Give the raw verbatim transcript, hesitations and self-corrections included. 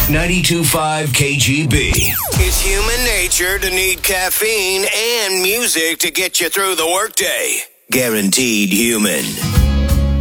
ninety-two point five K G B. It's human nature to need caffeine and music to get you through the workday. Guaranteed human.